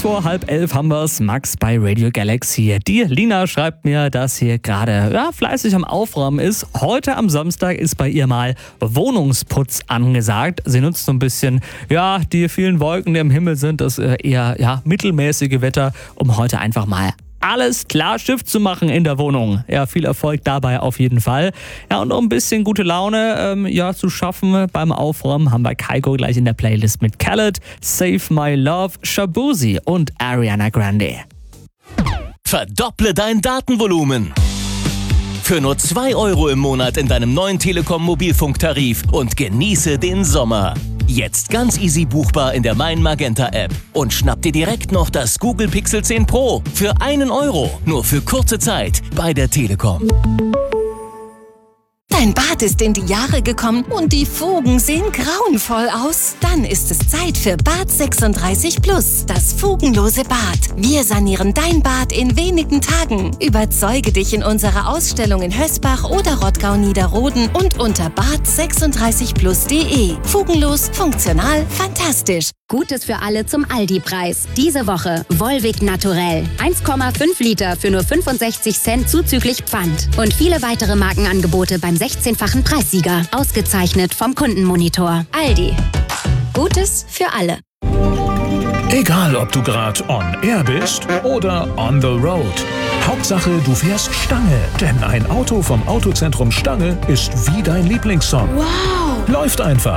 vor 10:30 haben wir's. Max bei Radio Galaxy. Die Lina schreibt mir, dass sie gerade fleißig am Aufräumen ist. Heute am Samstag ist bei ihr mal Wohnungsputz angesagt. Sie nutzt so ein bisschen, die vielen Wolken, die am Himmel sind, das eher mittelmäßige Wetter, um heute einfach mal alles klar Schiff zu machen in der Wohnung. Ja, viel Erfolg dabei auf jeden Fall. Ja, und um ein bisschen gute Laune zu schaffen beim Aufräumen, haben wir Kygo gleich in der Playlist mit Khaled, Save My Love, Shaboozey und Ariana Grande. Verdopple dein Datenvolumen. Für nur 2 € im Monat in deinem neuen Telekom-Mobilfunktarif und genieße den Sommer. Jetzt ganz easy buchbar in der Mein Magenta App. Und schnapp dir direkt noch das Google Pixel 10 Pro für 1 €. Nur für kurze Zeit bei der Telekom. Dein Bad ist in die Jahre gekommen und die Fugen sehen grauenvoll aus? Dann ist es Zeit für Bad 36 Plus, das fugenlose Bad. Wir sanieren dein Bad in wenigen Tagen. Überzeuge dich in unserer Ausstellung in Hösbach oder Rottgau-Niederroden und unter bad36plus.de. Fugenlos, funktional, fantastisch. Gutes für alle zum Aldi-Preis. Diese Woche Volvic Naturell. 1,5 Liter für nur 65 Cent zuzüglich Pfand. Und viele weitere Markenangebote beim 16-fachen Preissieger. Ausgezeichnet vom Kundenmonitor. Aldi. Gutes für alle. Egal, ob du gerade on air bist oder on the road. Hauptsache, du fährst Stange. Denn ein Auto vom Autozentrum Stange ist wie dein Lieblingssong. Wow! Läuft einfach.